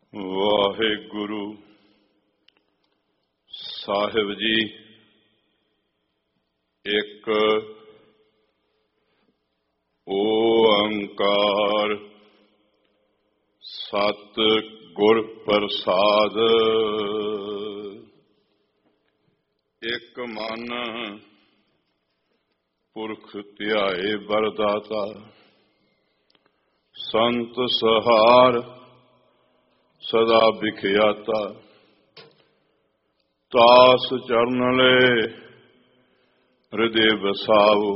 ਵਾਹਿਗੁਰੂ ਸਾਹਿਬ ਜੀ ਇੱਕ ਓੰਕਾਰ ਸਤ ਗੁਰ ਪ੍ਰਸਾਦ। ਇੱਕ ਮਨ ਪੁਰਖ ਧਿਆਏ ਵਰਦਾਤਾ, ਸੰਤ ਸਹਾਰ ਸਦਾ ਵਿਖਿਆਤਾ। ਤਾਸ ਚਰਨ ਲੈ ਹਿਰਦੇ ਵਸਾਵੋ,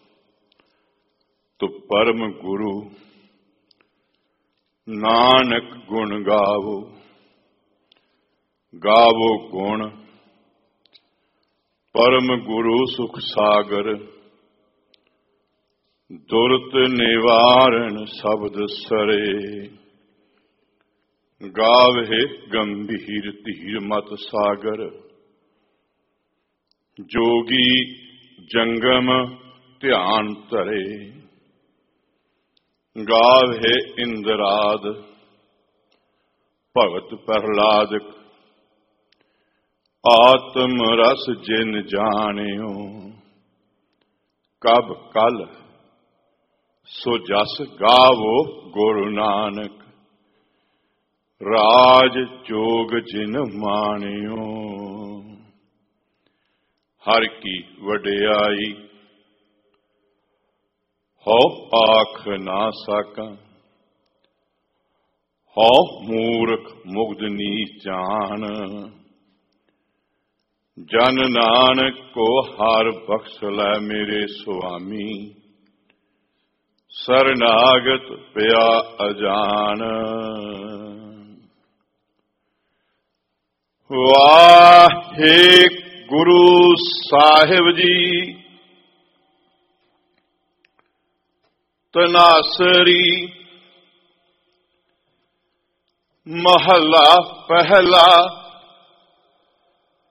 ਤੂੰ ਪਰਮ ਗੁਰੂ ਨਾਨਕ ਗੁਣ ਗਾਵੋ। ਗਾਵੋ ਗੁਣ ਪਰਮ ਗੁਰੂ ਸੁਖ ਸਾਗਰ, ਦੁਰਤ ਨਿਵਾਰਨ ਸ਼ਬਦ ਸਰੇ। ਗਾਵਹਿ ਗੰਭੀਰ ਧੀਰ ਮਤ ਸਾਗਰ, ਜੋਗੀ ਜੰਗਮ ਧਿਆਨ ਧਰੇ। ਗਾਵਹਿ ਇੰਦਰਾਦ ਭਗਤ ਪ੍ਰਹਲਾਦਿਕ, ਆਤਮ ਰਸ ਜਿਨ ਜਾਣਿਓ। ਕਬ ਕਲ ਸੋ ਜਸ ਗਾਵੋ ਗੁਰੂ ਨਾਨਕ, ਰਾਜ ਜੋਗ ਜਿਨ ਮਾਣਿਓ। ਹਰ ਕੀ ਵਡਿਆਈ ਹੋ ਆਖ ਨਾ ਸਾਕਾਂ, ਹੋ ਮੂਰਖ ਮੁਗਧ ਨੀਚਾਨ। ਜਨ ਨਾਨਕ ਕੋ ਹਰ ਬਖਸ਼ ਲੈ ਮੇਰੇ ਸੁਆਮੀ, ਸਰਨਾਗਤ ਪਿਆ ਅਜਾਨ। ਵਾਹਿਗੁਰੂ ਸਾਹਿਬ ਜੀ ਤਨਾਸਰੀ ਮਹੱਲਾ ਪਹਿਲਾ।